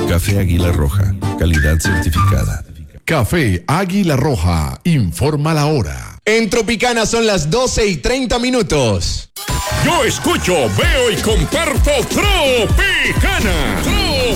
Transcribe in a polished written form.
Café Águila Roja, calidad certificada. Café Águila Roja, informa la hora. En Tropicana son las 12:30. Yo escucho, veo y comparto Tropicana.